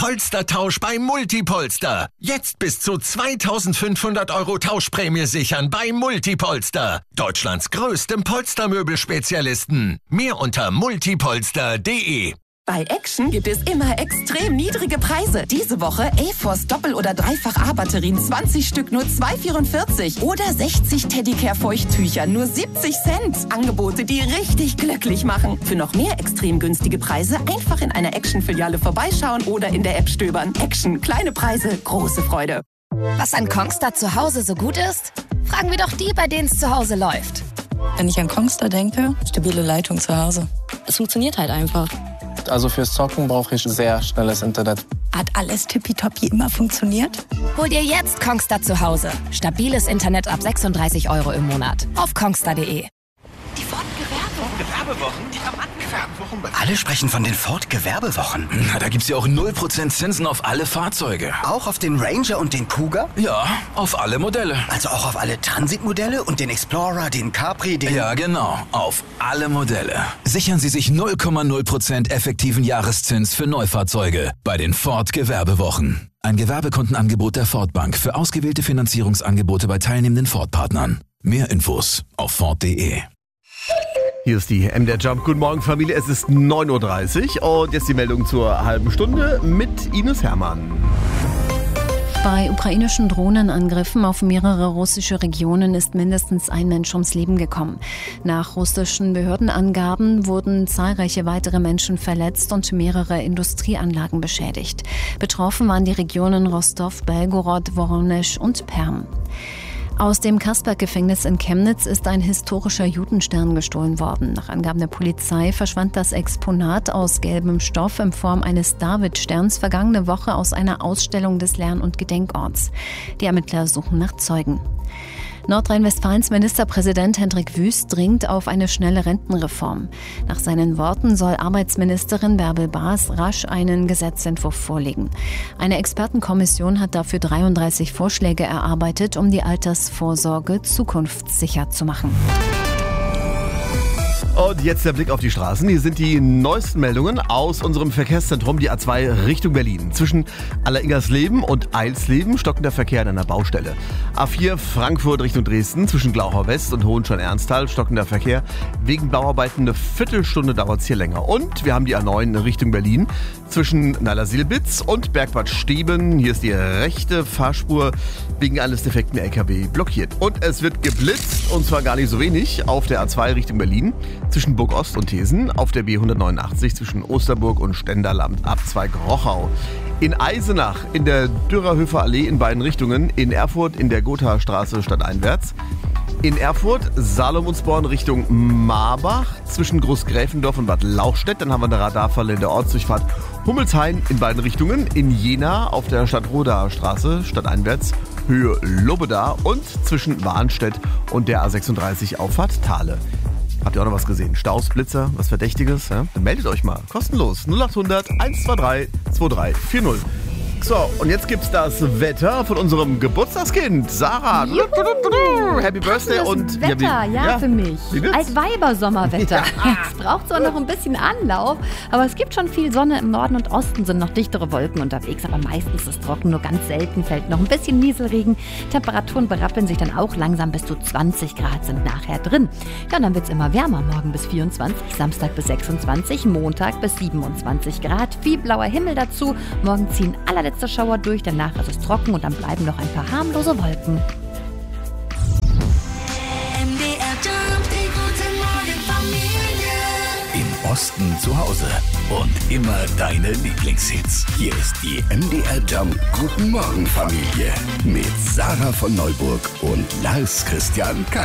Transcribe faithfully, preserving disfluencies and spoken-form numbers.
Polstertausch bei Multipolster. Jetzt bis zu zweitausendfünfhundert Euro Tauschprämie sichern bei Multipolster. Deutschlands größtem Polstermöbelspezialisten. Mehr unter multipolster punkt de. Bei Action gibt es immer extrem niedrige Preise. Diese Woche A-Force Doppel- oder Dreifach-A-Batterien zwanzig Stück nur zwei Euro vierundvierzig. Oder sechzig Teddicare-Feuchttücher nur siebzig Cent. Angebote, die richtig glücklich machen. Für noch mehr extrem günstige Preise einfach in einer Action-Filiale vorbeischauen oder in der App stöbern. Action, kleine Preise, große Freude. Was an Kongstar zu Hause so gut ist? Fragen wir doch die, bei denen es zu Hause läuft. Wenn ich an Kongstar denke, stabile Leitung zu Hause. Es funktioniert halt einfach. Also fürs Zocken brauche ich sehr schnelles Internet. Hat alles tippitoppi immer funktioniert? Hol dir jetzt Kongstar zu Hause. Stabiles Internet ab sechsunddreißig Euro im Monat. Auf kongstar punkt de. Die Ford Gewerbewochen, die Rabattgewerbewochen. Alle sprechen von den Ford Gewerbewochen. Na, da gibt's ja auch null Prozent Zinsen auf alle Fahrzeuge. Auch auf den Ranger und den Kuga? Ja, auf alle Modelle. Also auch auf alle Transitmodelle und den Explorer, den Capri, den... Ja, genau, auf alle Modelle. Sichern Sie sich null Komma null Prozent effektiven Jahreszins für Neufahrzeuge bei den Ford Gewerbewochen. Ein Gewerbekundenangebot der Ford Bank für ausgewählte Finanzierungsangebote bei teilnehmenden Ford-Partnern. Mehr Infos auf ford punkt de. Hier ist die M D R Jump. Guten Morgen, Familie. Es ist neun Uhr dreißig und jetzt die Meldung zur halben Stunde mit Ines Hermann. Bei ukrainischen Drohnenangriffen auf mehrere russische Regionen ist mindestens ein Mensch ums Leben gekommen. Nach russischen Behördenangaben wurden zahlreiche weitere Menschen verletzt und mehrere Industrieanlagen beschädigt. Betroffen waren die Regionen Rostov, Belgorod, Woronesch und Perm. Aus dem Kasperg-Gefängnis in Chemnitz ist ein historischer Judenstern gestohlen worden. Nach Angaben der Polizei verschwand das Exponat aus gelbem Stoff in Form eines Davidsterns vergangene Woche aus einer Ausstellung des Lern- und Gedenkorts. Die Ermittler suchen nach Zeugen. Nordrhein-Westfalens Ministerpräsident Hendrik Wüst dringt auf eine schnelle Rentenreform. Nach seinen Worten soll Arbeitsministerin Bärbel Baas rasch einen Gesetzentwurf vorlegen. Eine Expertenkommission hat dafür dreiunddreißig Vorschläge erarbeitet, um die Altersvorsorge zukunftssicher zu machen. Und jetzt der Blick auf die Straßen. Hier sind die neuesten Meldungen aus unserem Verkehrszentrum, die A zwei Richtung Berlin. Zwischen Alleringersleben und Eilsleben stockender Verkehr an einer Baustelle. A vier Frankfurt Richtung Dresden, zwischen Glauchau West und Hohenstein-Ernsthal stockender Verkehr. Wegen Bauarbeiten eine Viertelstunde dauert es hier länger. Und wir haben die A neun Richtung Berlin, zwischen Neiler-Silbitz und Bergbad Steben. Hier ist die rechte Fahrspur wegen eines defekten L K W blockiert. Und es wird geblitzt, und zwar gar nicht so wenig, auf der A zwei Richtung Berlin. Zwischen Burg Ost und Thesen, auf der B hundertneunundachtzig zwischen Osterburg und Stendal am Abzweig Rochau. In Eisenach in der Dürerhöfer Allee in beiden Richtungen, in Erfurt in der Gothastraße stadteinwärts. In Erfurt Salomonsborn Richtung Marbach zwischen Großgräfendorf und Bad Lauchstädt. Dann haben wir eine Radarfalle in der Ortsdurchfahrt Hummelshain in beiden Richtungen. In Jena auf der Stadtrodaer Straße stadteinwärts Höhe Lobeda und zwischen Warnstedt und der A sechsunddreißig Auffahrt Thale. Habt ihr auch noch was gesehen? Staus, Blitzer, was Verdächtiges? Ja? Dann meldet euch mal. Kostenlos. null achthundert eins zwei drei zwei drei vier null. So, und jetzt gibt's das Wetter von unserem Geburtstagskind, Sarah. Juhu. Happy Birthday und Wetter, ja, wie, ja, ja, für mich. Altweiber-Sommerwetter. Ja. Es braucht zwar noch ein bisschen Anlauf, aber es gibt schon viel Sonne. Im Norden und Osten sind noch dichtere Wolken unterwegs, aber meistens ist es trocken, nur ganz selten fällt noch ein bisschen Nieselregen. Temperaturen berappeln sich dann auch langsam, bis zu zwanzig Grad sind nachher drin. Ja, und dann wird's immer wärmer, morgen bis vierundzwanzig, Samstag bis sechsundzwanzig, Montag bis siebenundzwanzig Grad. Viel blauer Himmel dazu. Morgen ziehen allerletzte Schauer durch, danach ist es trocken und dann bleiben noch ein paar harmlose Wolken. M D R Jump, die gute Morgenfamilie. Im Osten zu Hause und immer deine Lieblingshits. Hier ist die M D R Jump Guten Morgen Familie mit Sarah von Neuburg und Lars Christian K.